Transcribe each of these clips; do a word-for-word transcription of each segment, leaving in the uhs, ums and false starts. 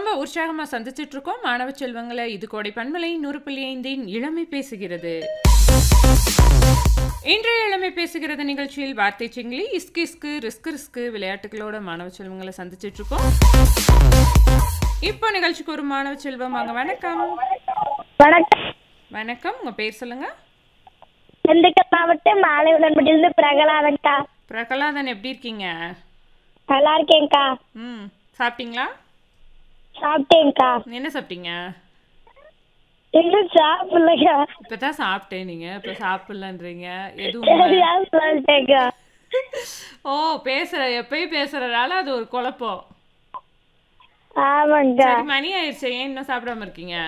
ரொம்ப உற்சாகமா சந்திச்சிட்டு இருக்கோம் மாணவ செல்வங்களை. இது கோடை பண்பலை நூறு புள்ளி ஐந்தின் இளமை பேசுகிறது. இன்றைய இளமை பேசுகிறது நிகழ்ச்சியில் வார்த்தை சிங்கிலி, இஸ்கு இஸ்கு ரிஸ்கு ரிஸ்கு விளையாட்டுகளோட மாணவ செல்வங்களை சந்திச்சிட்டு இருக்கோம். இப்போ நிகழ்ச்சிக்கு ஒரு மாணவ செல்வம் வாங்க. வணக்கம். வணக்கம். வணக்கம், உங்க பேர் சொல்லுங்க. திண்டுக்கல் மாவட்டம் மாலையுடன்பட்டியிலிருந்து பிரகலாதன்க்கா. பிரகலாதன், எப்படி இருக்கீங்க? நல்லா இருக்கேன்க்கா. ம் சாப்பிட்டீங்களா? சாப்பிட்டேன்க்கா. என்ன சாப்பிட்டீங்க? இன்னும் சாப்பிடலக்கா. இப்பதான் சாப்பிட்டேன், நீங்க இப்ப சாப்பிடலன்றீங்க. எதுவும் சொல்லிட்டேன்க்கா. ஓ, பேசுற எப்பயும் பேசுறதால அது ஒரு குழப்பம். ஆமாங்கக்கா. சரி, மணி ஆயிடுச்சு, ஏன் இன்னும் சாப்பிடாம இருக்கீங்க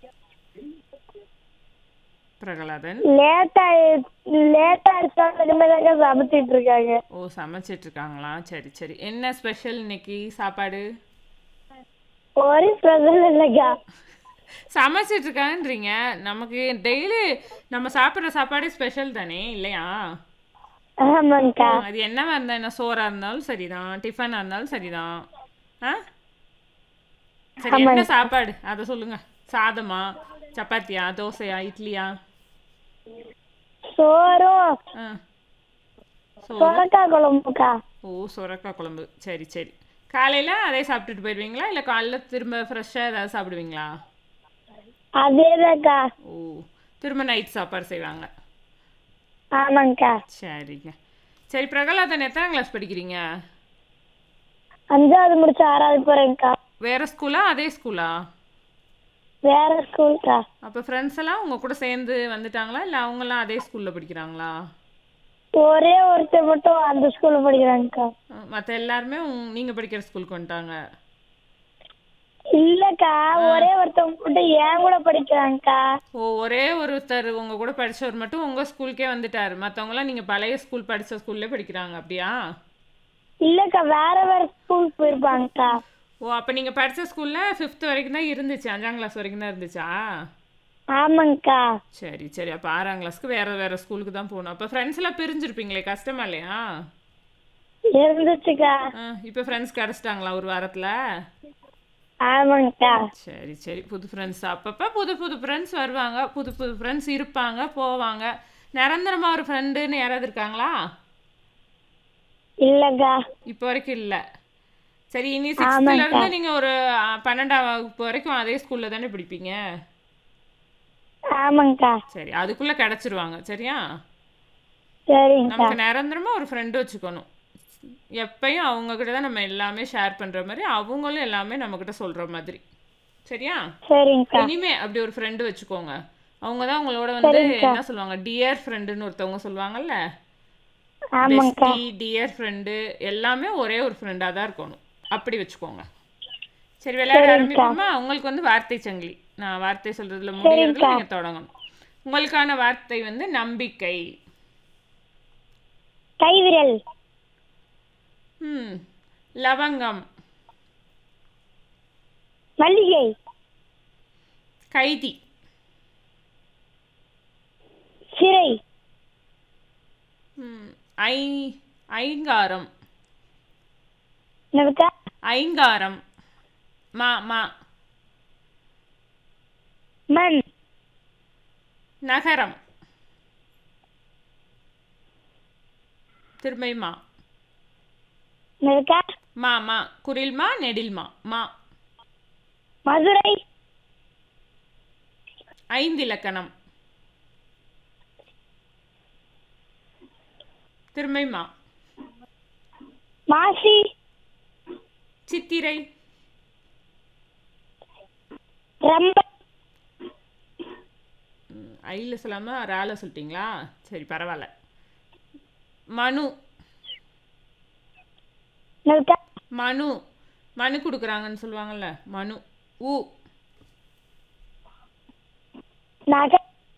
பிரகலாதன்? லேட்டா லேட்டா இருக்காங்க, சமைச்சிட்டு இருக்காங்க. ஓ, சமைச்சிட்டு இருக்காங்களா? சரி சரி. என்ன ஸ்பெஷல் இன்னைக்கு சாப்பாடு? ஒரு ஸ்பெஷல் இல்லைக்கா. சமைச்சிட்டு இருக்காங்கன்றீங்க. நமக்கு டெய்லி நம்ம சாப்பிட்ற சாப்பாடே ஸ்பெஷல் தானே, இல்லையா? ஆமாங்கக்கா. அது என்னவா இருந்தா என்ன, சோறா இருந்தாலும் சரிதான், டிஃபனா இருந்தாலும் சரிதான். ஆ சரி, என்ன சாப்பாடு அதை சொல்லுங்க. சாதமா, சப்பாத்தியா, தோசையா, இட்லியா? சோறும் ஆ சொரக்காய் குழம்புக்கா. ஓ, சொரக்காய் குழம்பு. சரி சரி. காலையில் அதே சாப்பிட்டுட்டு போயிடுவீங்களா, இல்லை காலைல திரும்ப ஃப்ரெஷ்ஷாக ஏதாவது சாப்பிடுவீங்களா? அதேதாக்கா. ஓ, திரும்ப நைட் சாப்பாடு செய்வாங்க. ஆமாங்கக்கா. சரிங்க. சரி பிரகலாதன், எத்தனை கிளாஸ் படிக்கிறீங்க? அஞ்சாவது முடிச்சு ஆறாவது போறேன்க்கா. வேற ஸ்கூலா அதே ஸ்கூலா? வேற ஸ்கூல்க்கா. அப்போ ஃப்ரெண்ட்ஸ் எல்லாம் உங்கள் கூட சேர்ந்து வந்துட்டாங்களா, இல்லை அவங்கெல்லாம் அதே ஸ்கூலில் படிக்கிறாங்களா? ஒரே ஒருத்தர் மட்டும் அந்த ஸ்கூல்ல படிக்கிறாங்கக்கா. மற்ற எல்லாருமே நீங்கள் படிக்கிற ஸ்கூலுக்கு வந்துட்டாங்க? இல்லக்கா, ஒரே ஒருத்தவங்க மட்டும் என் கூட படிக்கிறாங்கக்கா. ஓ, ஒரே ஒருத்தர் உங்கள் கூட படித்தவர் மட்டும் உங்கள் ஸ்கூலுக்கே வந்துட்டார். மற்றவங்களாம் நீங்கள் பழைய ஸ்கூல் படித்த ஸ்கூல்லே படிக்கிறாங்க, அப்படியா? இல்லக்கா, வேற வேற ஸ்கூல் போயிருப்பாங்கக்கா. ஓ, அப்போ நீங்கள் படித்த ஸ்கூலில் ஃபிஃப்த் வரைக்கும் தான் இருந்துச்சு, அஞ்சாம் கிளாஸ் வரைக்கும் தான் இருந்துச்சா? ஆமாங்கக்கா. சரி சரி. அப்போ ஆறாம் கிளாஸ்க்கு வேறு வேறு ஸ்கூலுக்கு தான் போகணும். அப்போ ஃப்ரெண்ட்ஸ் எல்லாம் பிரிஞ்சிருப்பீங்களே, கஷ்டமா இல்லையா? இருந்துச்சுக்கா. ஆ, இப்போ ஃப்ரெண்ட்ஸ் கிடச்சிட்டாங்களா ஒரு வாரத்தில்? ஆமாங்கக்கா. சரி சரி. புது ஃப்ரெண்ட்ஸ் அப்பப்போ புது புது ஃப்ரெண்ட்ஸ் வருவாங்க, புது புது ஃப்ரெண்ட்ஸ் இருப்பாங்க, போவாங்க. நிரந்தரமாக ஒரு ஃப்ரெண்டுன்னு யாராவது இருக்காங்களா? இல்லக்கா, இப்போ வரைக்கும் இல்லை. சரி, இனி சிக்ஸ்த்துல இருந்து நீங்கள் ஒரு பன்னெண்டாம் வகுப்பு வரைக்கும் அதே ஸ்கூலில் தானே படிப்பீங்க? ஆமாங்கக்கா. சரி, அதுக்குள்ளே கிடச்சிருவாங்க, சரியா? சரிங்கக்கா. நமக்கு நிரந்தரமாக ஒரு ஃப்ரெண்டு வச்சுக்கணும். எப்பயும் அவங்கக்கிட்ட தான் நம்ம எல்லாமே ஷேர் பண்ணுற மாதிரி, அவங்களும் எல்லாமே நம்மக்கிட்ட சொல்கிற மாதிரி, சரியா? சரிங்கக்கா. இனிமே அப்படி ஒரு ஃப்ரெண்டு வச்சுக்கோங்க. அவங்க தான் உங்களோட வந்து என்ன சொல்லுவாங்க, டியர் ஃப்ரெண்டுன்னு ஒருத்தவங்க சொல்லுவாங்கல்ல. ஆமாங்கக்கா. பெஸ்டி, டியர் ஃப்ரெண்டு எல்லாமே ஒரே ஒரு ஃப்ரெண்டாக தான் இருக்கணும். அப்படி வச்சுக்கோங்க. சரி, விளையாட ஆரம்பிப்போமா? உங்களுக்கு வந்து வார்த்தை சங்கிலி, நான் வார்த்தை சொல்றதுல முடியறதுல நீங்க தொடங்கணும். உங்களுக்கான வார்த்தை வந்து நம்பிக்கை. கைவிரல். ம் லவங்கம். மல்லிகை. கைதி. சிறை. ம் ஐ ஐங்காரம். என்னக்கா? ஐங்காரம். மா மா. மண். நகரம். திரும்ப மா. என்னக்கா? மா மா. குரில் மா, நெடில் மா. மா. மதுரை. ஐந்து இலக்கணம். திரும்ப மா. மாசி. சித்திரை. ரம்ப. ஐல சொல்லாம ரால சொல்லிட்டீங்களா? சரி, பரவாயில்ல. மனு. என்னக்கா? மனு. மனு கொடுக்குறாங்கன்னு சொல்லுவாங்கல்ல, மனு. ஊ. நகை.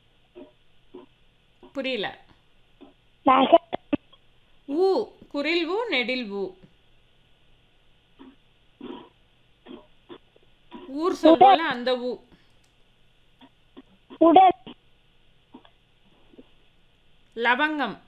புரியல. நகை. ஊ. குரில் ஊ, நெடில் ஊ. ஊர் சொல்லுவோம்ல, அந்த ஊ. உடல். லவங்கம்.